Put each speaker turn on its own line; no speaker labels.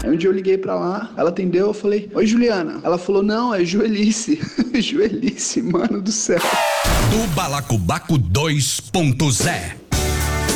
Aí um dia eu liguei pra lá, ela atendeu, eu falei, oi Juliana. Ela falou, não, é Joelice. Joelice, mano do céu.
Do Balacobaco 2.0